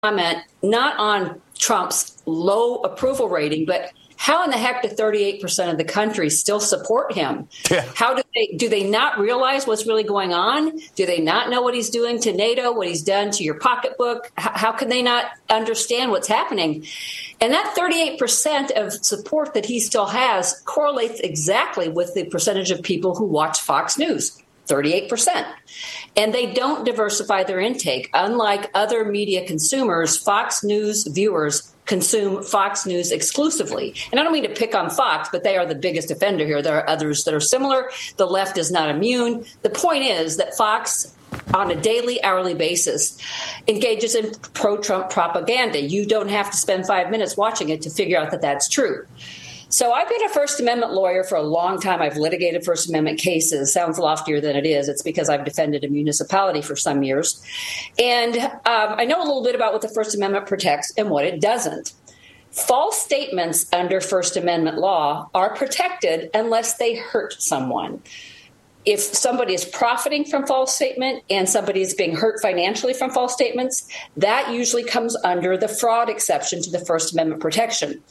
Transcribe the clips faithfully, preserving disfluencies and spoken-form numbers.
comment not on Trump's low approval rating, but how in the heck do thirty-eight percent of the country still support him? Yeah. How do they do they not realize what's really going on? Do they not know what he's doing to NATO, what he's done to your pocketbook? How, how can they not understand what's happening? And that thirty-eight percent of support that he still has correlates exactly with the percentage of people who watch Fox News. thirty-eight percent. And they don't diversify their intake. Unlike other media consumers, Fox News viewers consume Fox News exclusively. And I don't mean to pick on Fox, but they are the biggest offender here. There are others that are similar. The left is not immune. The point is that Fox, on a daily, hourly basis, engages in pro-Trump propaganda. You don't have to spend five minutes watching it to figure out that that's true. So I've been a First Amendment lawyer for a long time. I've litigated First Amendment cases. Sounds loftier than it is. It's because I've defended a municipality for some years. And um, I know a little bit about what the First Amendment protects and what it doesn't. False statements under First Amendment law are protected unless they hurt someone. If somebody is profiting from false statement and somebody is being hurt financially from false statements, that usually comes under the fraud exception to the First Amendment protection.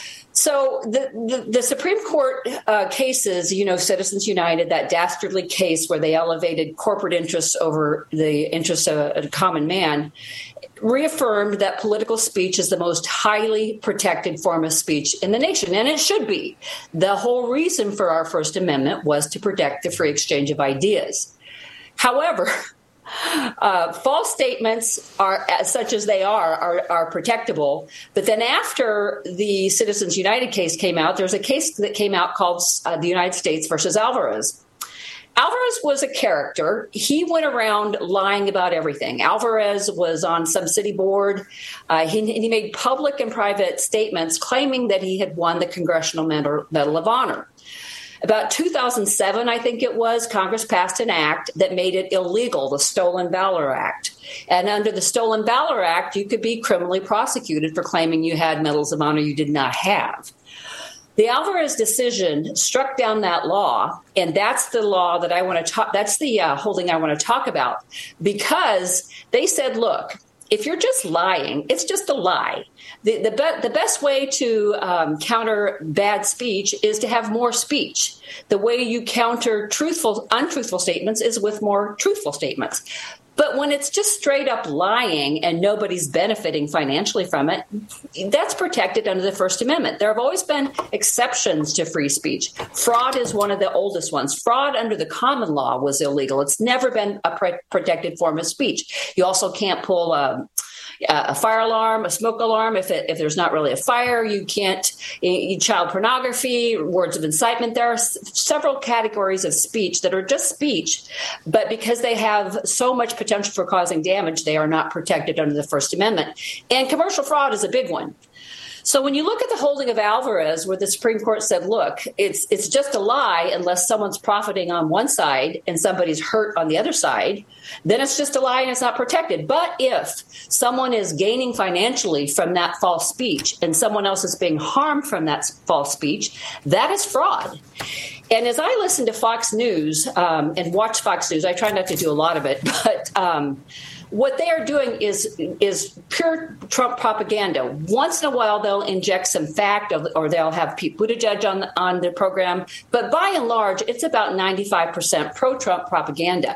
So the, the, the Supreme Court uh, cases, you know, Citizens United, that dastardly case where they elevated corporate interests over the interests of a, a common man, reaffirmed that political speech is the most highly protected form of speech in the nation, and it should be. The whole reason for our First Amendment was to protect the free exchange of ideas. However, Uh, false statements are, such as they are, are, are protectable. But then after the Citizens United case came out, there's a case that came out called uh, the United States versus Alvarez. Alvarez was a character. He went around lying about everything. Alvarez was on some city board. Uh, he, he made public and private statements claiming that he had won the Congressional Medal, Medal of Honor. About two thousand seven, I think it was, Congress passed an act that made it illegal, the Stolen Valor Act. And under the Stolen Valor Act, you could be criminally prosecuted for claiming you had medals of honor you did not have. The Alvarez decision struck down that law, and that's the law that I want to talk, that's the uh, holding I want to talk about, because they said, look, if you're just lying, it's just a lie. The, the, be- the best way to um, counter bad speech is to have more speech. The way you counter truthful, untruthful statements is with more truthful statements. But when it's just straight up lying and nobody's benefiting financially from it, that's protected under the First Amendment. There have always been exceptions to free speech. Fraud is one of the oldest ones. Fraud under the common law was illegal. It's never been a pre- protected form of speech. You also can't pull a a fire alarm, a smoke alarm. If it, if there's not really a fire, you can't. Child pornography, words of incitement. There are s- several categories of speech that are just speech, but because they have so much potential for causing damage, they are not protected under the First Amendment. And commercial fraud is a big one. So when you look at the holding of Alvarez, where the Supreme Court said, look, it's it's just a lie unless someone's profiting on one side and somebody's hurt on the other side, then it's just a lie and it's not protected. But if someone is gaining financially from that false speech and someone else is being harmed from that false speech, that is fraud. And as I listen to Fox News um, and watch Fox News, I try not to do a lot of it, but um, what they are doing is is pure Trump propaganda. Once in a while, they'll inject some fact, or they'll have Pete Buttigieg on on the program. But by and large, it's about ninety-five percent pro-Trump propaganda.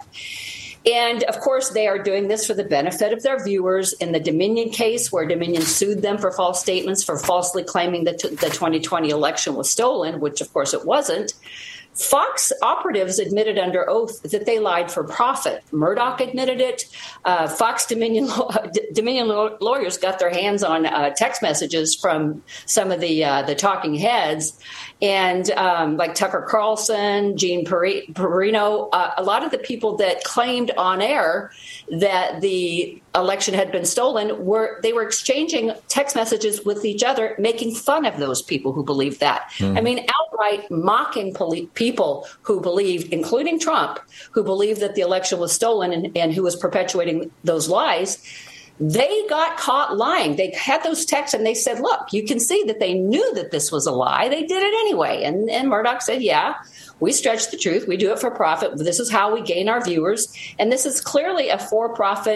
And of course, they are doing this for the benefit of their viewers. In the Dominion case, where Dominion sued them for false statements for falsely claiming that the twenty twenty election was stolen, which of course it wasn't, Fox operatives admitted under oath that they lied for profit. Murdoch admitted it. Uh, Fox Dominion Dominion lawyers got their hands on uh, text messages from some of the uh, the talking heads, and um, like Tucker Carlson, Gene Perino, uh, a lot of the people that claimed on air that the election had been stolen were they were exchanging text messages with each other, making fun of those people who believed that. Mm. I mean, outright mocking poli- people who believed, including Trump, who believed that the election was stolen and, and who was perpetuating those lies. They got caught lying. They had those texts and they said, look, you can see that they knew that this was a lie. They did it anyway. And, and Murdoch said, yeah, we stretch the truth. We do it for profit. This is how we gain our viewers. And this is clearly a for-profit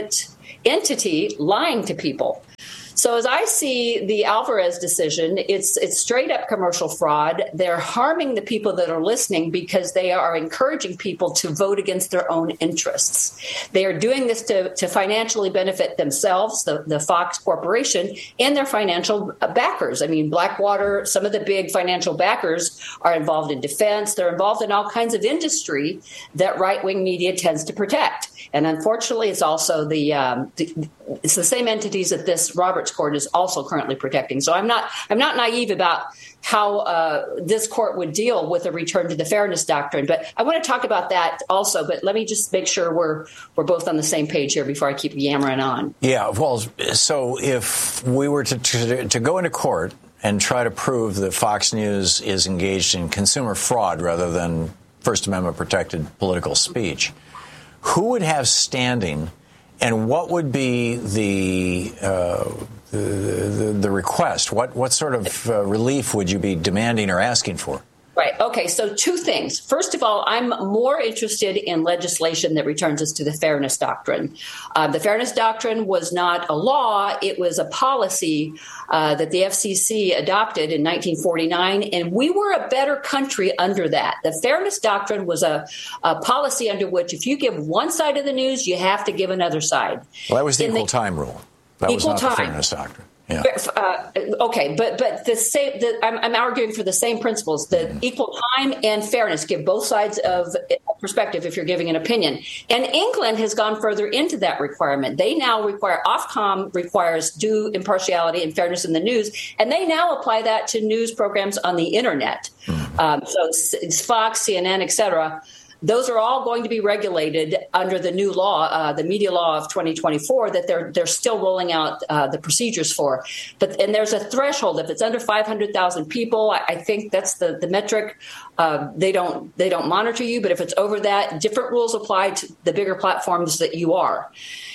entity lying to people. So as I see the Alvarez decision, it's it's straight up commercial fraud. They're harming the people that are listening because they are encouraging people to vote against their own interests. They are doing this to, to financially benefit themselves, the, the Fox Corporation, and their financial backers. I mean, Blackwater, some of the big financial backers are involved in defense. They're involved in all kinds of industry that right-wing media tends to protect. And unfortunately, it's also the, um, the it's the same entities that this Roberts Court is also currently protecting. So I'm not I'm not naive about how uh, this court would deal with a return to the fairness doctrine. But I want to talk about that also. But let me just make sure we're we're both on the same page here before I keep yammering on. Yeah. Well, so if we were to to, to go into court and try to prove that Fox News is engaged in consumer fraud rather than First Amendment protected political speech, who would have standing? And what would be the, uh, the, the the request? What what sort of uh, relief would you be demanding or asking for? Right. Okay. So two things. First of all, I'm more interested in legislation that returns us to the fairness doctrine. Uh, the fairness doctrine was not a law. It was a policy uh, that the F C C adopted in nineteen forty-nine. And we were a better country under that. The fairness doctrine was a, a policy under which if you give one side of the news, you have to give another side. Well, that was the in equal the, time rule. That was not time. The fairness doctrine. Yeah. Uh, okay, but but the same. The, I'm, I'm arguing for the same principles: the mm. equal time and fairness. Give both sides of perspective if you're giving an opinion. And England has gone further into that requirement. They now require Ofcom requires due impartiality and fairness in the news, and they now apply that to news programs on the internet. Mm. Um, so it's Fox, C N N, et cetera. Those are all going to be regulated under the new law, uh, the media law of twenty twenty-four, that they're they're still rolling out uh, the procedures for. But and there's a threshold. If it's under five hundred thousand people, I, I think that's the the metric. Uh, they don't they don't monitor you. But if it's over that, different rules apply to the bigger platforms that you are.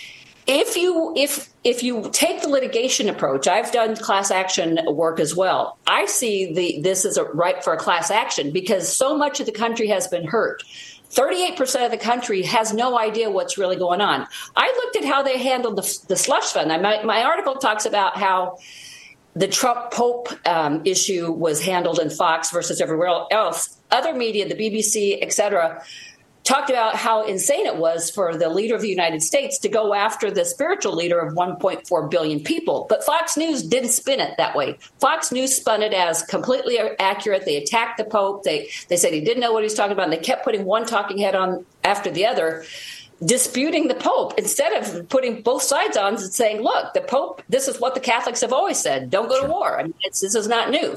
If you if if you take the litigation approach, I've done class action work as well. I see the this is a ripe for a class action because so much of the country has been hurt. thirty-eight percent of the country has no idea what's really going on. I looked at how they handled the, the slush fund. My, my article talks about how the Trump Pope um, issue was handled in Fox versus everywhere else. Other media, the B B C, et cetera, talked about how insane it was for the leader of the United States to go after the spiritual leader of one point four billion people. But Fox News didn't spin it that way. Fox News spun it as completely accurate. They attacked the Pope. They they said he didn't know what he was talking about. And they kept putting one talking head on after the other, disputing the Pope instead of putting both sides on and saying, look, the Pope, this is what the Catholics have always said. Don't go to war. I mean, it's, this is not new.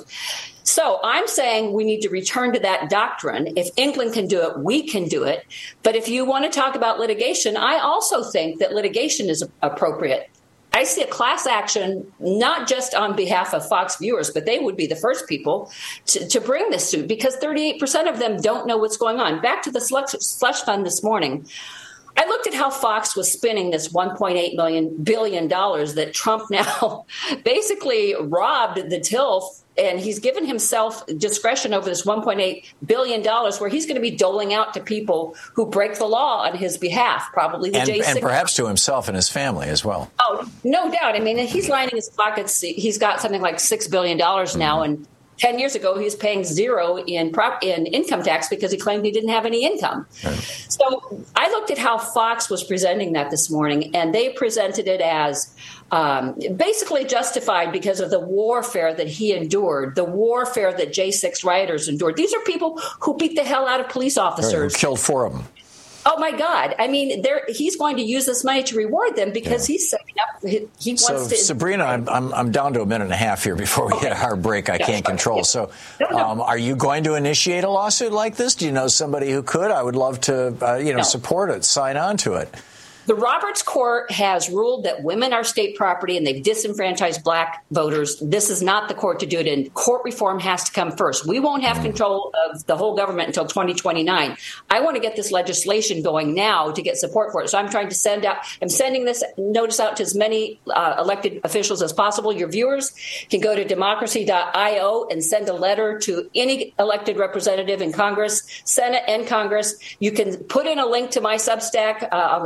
So I'm saying we need to return to that doctrine. If England can do it, we can do it. But if you want to talk about litigation, I also think that litigation is appropriate. I see a class action, not just on behalf of Fox viewers, but they would be the first people to, to bring this suit because thirty-eight percent of them don't know what's going on. Back to the slush, slush fund this morning. I looked at how Fox was spending this one point eight million billion dollars that Trump now basically robbed the till, and he's given himself discretion over this one point eight billion dollars where he's going to be doling out to people who break the law on his behalf, probably the and, J six. And perhaps to himself and his family as well. Oh, no doubt. I mean, he's lining his pockets. He's got something like six billion dollars mm-hmm. now, and ten years ago, he was paying zero in prop, in income tax because he claimed he didn't have any income. Right. So I looked at how Fox was presenting that this morning, and they presented it as um, basically justified because of the warfare that he endured, the warfare that J six rioters endured. These are people who beat the hell out of police officers. Right, who killed four of them. Oh, my God. I mean, he's going to use this money to reward them because yeah. he's setting up. He, he wants so, to. Sabrina, I'm, I'm I'm down to a minute and a half here before we hit a hard break I yeah, can't control. Yeah. So no, no. Um, are you going to initiate a lawsuit like this? Do you know somebody who could? I would love to, uh, you know, no. support it, sign on to it. The Roberts Court has ruled that women are state property and they've disenfranchised black voters. This is not the court to do it, and court reform has to come first. We won't have control of the whole government until twenty twenty-nine. I want to get this legislation going now to get support for it. So I'm trying to send out, I'm sending this notice out to as many uh, elected officials as possible. Your viewers can go to democracy dot io and send a letter to any elected representative in Congress, Senate, and Congress. You can put in a link to my Substack uh, on the Fox News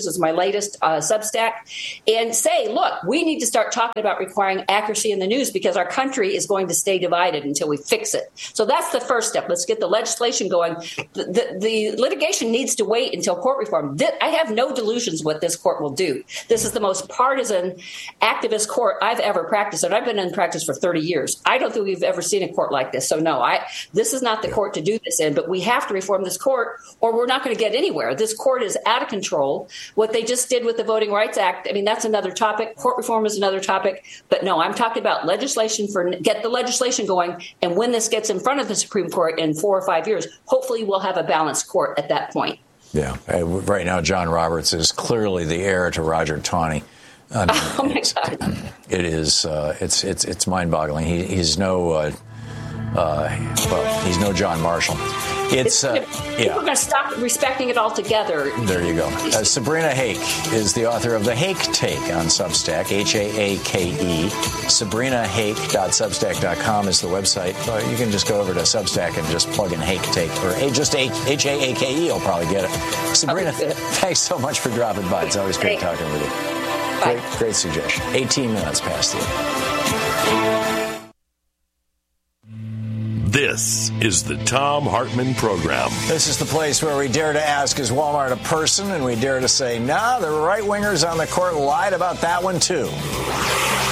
News is my latest uh, Substack, and say, look, we need to start talking about requiring accuracy in the news because our country is going to stay divided until we fix it. So that's the first step. Let's get the legislation going. The, the, the litigation needs to wait until court reform. I have no delusions what this court will do. This is the most partisan activist court I've ever practiced, and I've been in practice for thirty years. I don't think we've ever seen a court like this. So no, I this is not the court to do this in, but we have to reform this court or we're not going to get anywhere. This court is out of control. What they just did with the Voting Rights Act, I mean, that's another topic. Court reform is another topic. But no, I'm talking about legislation for get the legislation going. And when this gets in front of the Supreme Court in four or five years, hopefully we'll have a balanced court at that point. Yeah. Right now, John Roberts is clearly the heir to Roger Taney. I mean, oh my God! It is. Uh, it's it's it's mind-boggling. He, he's no. Uh, uh, well, he's no John Marshall. It's uh, yeah. We're going to stop respecting it altogether. There you go. Uh, Sabrina Hake is the author of The Hake Take on Substack. H A A K E. Sabrina Hake dot substack dot com is the website. Uh, you can just go over to Substack and just plug in Hake Take, or just H A A K E. You'll probably get it. Sabrina, thanks so much for dropping by. It's always great talking with you. Great, great suggestion. eighteen minutes past the hour. This is the Thom Hartmann Program. This is the place where we dare to ask, is Walmart a person? And we dare to say, nah, the right-wingers on the court lied about that one, too.